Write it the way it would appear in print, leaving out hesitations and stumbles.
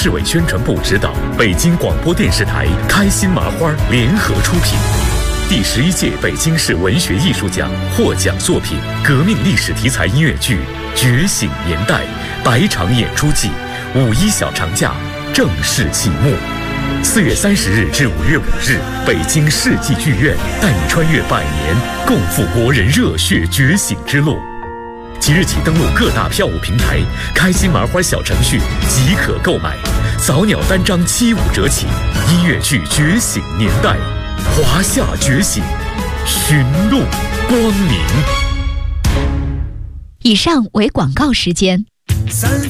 市委宣传部指导，北京广播电视台开心麻花联合出品。第11届北京市文学艺术奖获奖作品革命历史题材音乐剧《觉醒年代》百场演出季5·1小长假正式启幕。4月30日至5月5日，北京世纪剧院带你穿越100年，共赴国人热血觉醒之路。即日起登录各大票务平台，开心麻花小程序即可购买，早鸟单张75折起。音乐剧《觉醒年代》，华夏觉醒，寻路光明。 以上为广告时间。